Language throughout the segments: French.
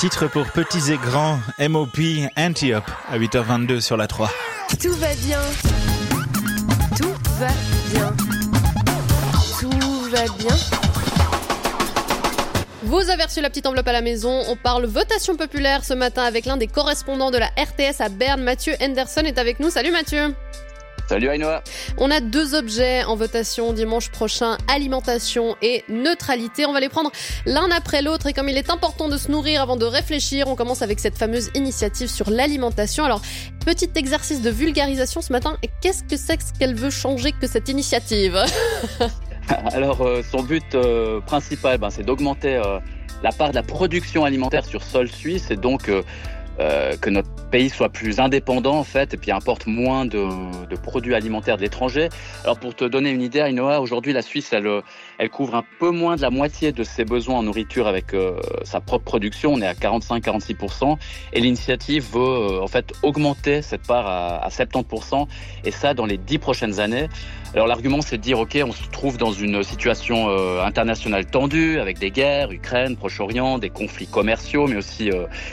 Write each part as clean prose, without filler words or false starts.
Titre pour petits et grands, MOP, Antiope, à 8h22 sur la 3. Tout va bien. Tout va bien. Tout va bien. Vous avez reçu la petite enveloppe à la maison. On parle votation populaire ce matin avec l'un des correspondants de la RTS à Berne. Mathieu Henderson est avec nous. Salut Mathieu. Salut Ainoa. On a 2 objets en votation dimanche prochain, alimentation et neutralité. On va les prendre l'un après l'autre et comme il est important de se nourrir avant de réfléchir, on commence avec cette fameuse initiative sur l'alimentation. Alors, petit exercice de vulgarisation ce matin. Qu'est-ce que c'est qu'elle veut changer que cette initiative? Alors, son but principal, c'est d'augmenter la part de la production alimentaire sur sol suisse et donc que notre pays soit plus indépendant en fait et puis importe moins de produits alimentaires de l'étranger. Alors pour te donner une idée, Ainoa, aujourd'hui la Suisse elle couvre un peu moins de la moitié de ses besoins en nourriture avec sa propre production. On est à 45-46% et l'initiative veut en fait augmenter cette part à 70% et ça dans les 10 prochaines années. Alors l'argument c'est de dire ok, on se trouve dans une situation internationale tendue avec des guerres, Ukraine, Proche-Orient, des conflits commerciaux mais aussi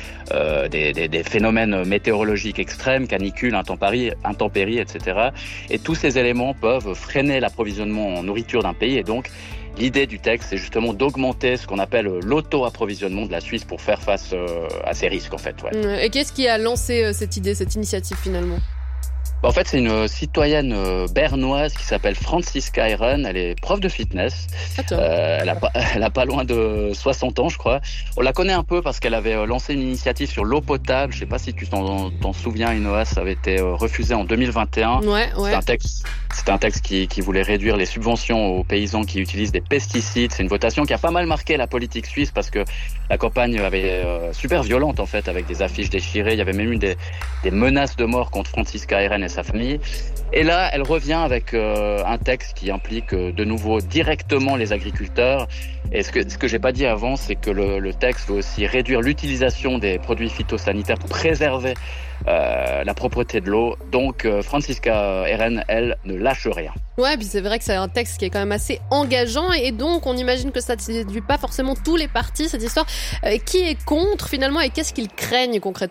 des phénomènes météorologiques extrêmes, canicules, intempéries, etc. Et tous ces éléments peuvent freiner l'approvisionnement en nourriture d'un pays. Et donc, l'idée du texte, c'est justement d'augmenter ce qu'on appelle l'auto-approvisionnement de la Suisse pour faire face à ces risques, en fait. Ouais. Et qu'est-ce qui a lancé cette idée, cette initiative finalement ? En fait, c'est une citoyenne bernoise qui s'appelle Franziska Ehren. Elle est prof de fitness. Elle a pas loin de 60 ans, je crois. On la connaît un peu parce qu'elle avait lancé une initiative sur l'eau potable. Je sais pas si tu t'en souviens, Inoa, ça avait été refusé en 2021. Ouais. C'était un texte qui voulait réduire les subventions aux paysans qui utilisent des pesticides. C'est une votation qui a pas mal marqué la politique suisse parce que la campagne avait super violente en fait, avec des affiches déchirées. Il y avait même eu des menaces de mort contre Franziska Ehren et sa famille. Et là, elle revient avec un texte qui implique de nouveau directement les agriculteurs. Et ce que j'ai pas dit avant, c'est que le texte veut aussi réduire l'utilisation des produits phytosanitaires pour préserver la propreté de l'eau. Donc Franziska Ehren, elle, ne lâche rien. Ouais, puis c'est vrai que c'est un texte qui est quand même assez engageant et donc on imagine que ça ne séduit pas forcément tous les partis, cette histoire. Qui est contre finalement et qu'est-ce qu'ils craignent concrètement ?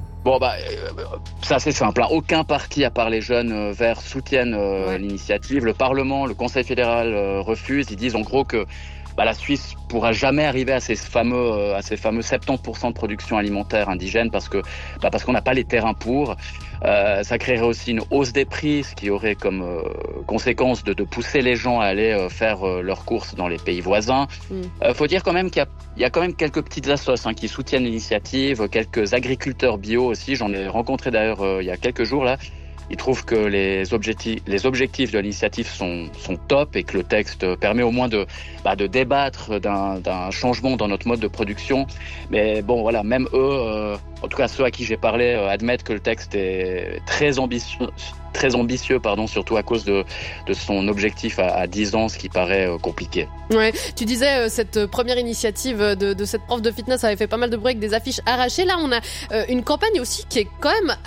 C'est assez simple. Aucun parti, à part les jeunes verts, soutiennent l'initiative. Le Parlement, le Conseil fédéral refusent. Ils disent en gros que la Suisse pourra jamais arriver à ces fameux 70% de production alimentaire indigène parce qu'on n'a pas les terrains pour. Ça créerait aussi une hausse des prix, ce qui aurait comme conséquence de pousser les gens à aller faire leurs courses dans les pays voisins. Faut dire quand même qu'il y a quand même quelques petites assos qui soutiennent l'initiative, quelques agriculteurs bio aussi. J'en ai rencontré d'ailleurs il y a quelques jours là. Ils trouvent que les objectifs de l'initiative sont top et que le texte permet au moins de débattre d'un changement dans notre mode de production. Mais bon, voilà, même eux, en tout cas ceux à qui j'ai parlé, admettent que le texte est très ambitieux, surtout à cause de son objectif à 10 ans, ce qui paraît compliqué. Ouais, tu disais cette première initiative de cette prof de fitness avait fait pas mal de bruit avec des affiches arrachées. Là, on a une campagne aussi qui est quand même